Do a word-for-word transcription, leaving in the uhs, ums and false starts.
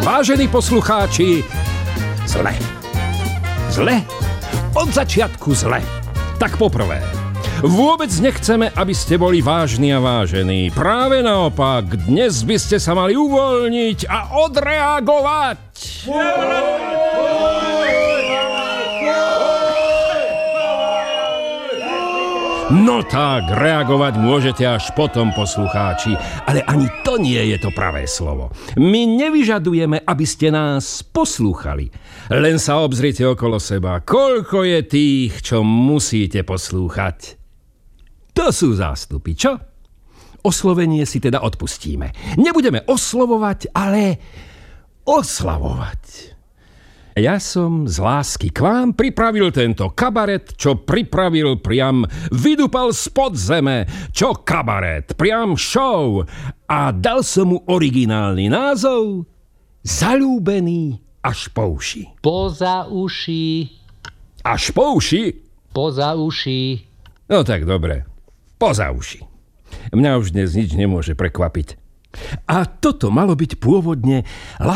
Vážení poslucháči, zle. Zle? Od začiatku zle. Tak poprvé, vôbec nechceme, aby ste boli vážni a vážení. Práve naopak, dnes by ste sa mali uvoľniť a odreagovať. No tak, reagovať môžete až potom, poslucháči, ale ani to nie je to pravé slovo. My nevyžadujeme, aby ste nás poslúchali. Len sa obzrite okolo seba, koľko je tých, čo musíte poslúchať. To sú zástupy, čo? Oslovenie si teda odpustíme. Nebudeme oslovovať, ale oslavovať. Ja som z lásky k vám pripravil tento kabaret, čo pripravil priam vydupal spod zeme, čo kabaret, priam show. A dal som mu originálny názov Zalúbený až po uši. Poza uši. Až po uši? Poza uši. No tak dobre, poza uši. Mňa už dnes nič nemôže prekvapiť. A toto malo byť pôvodne